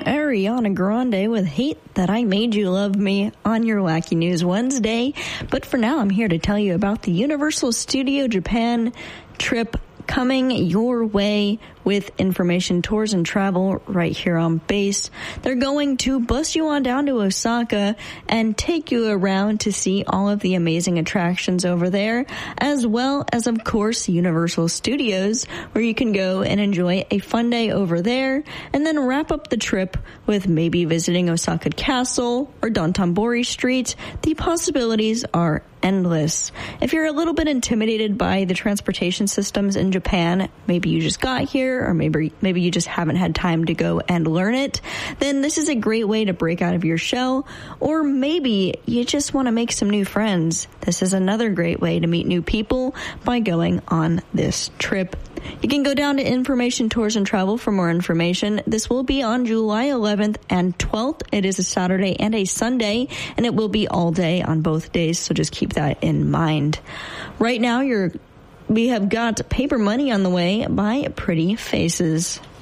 Ariana Grande with Hate That I Made You Love Me on your Wacky News Wednesday. But for now, I'm here to tell you about the Universal Studio Japan trip coming your way with information, tours, and travel right here on base. They're going to bus you on down to Osaka and take you around to see all of the amazing attractions over there, as well as, of course, Universal Studios, where you can go and enjoy a fun day over there, and then wrap up the trip with maybe visiting Osaka Castle or Dotonbori Street. The possibilities are endless. If you're a little bit intimidated by the transportation systems in Japan, maybe you just got here, or maybe you just haven't had time to go and learn it, then this is a great way to break out of your shell. Or maybe you just want to make some new friends. This is another great way to meet new people by going on this trip. You can go down to Information Tours and Travel for more information. This will be on July 11th and 12th. It is a Saturday and a Sunday, and it will be all day on both days, so just keep that in mind. Right now, we have got Paper Money on the way by Pretty Faces.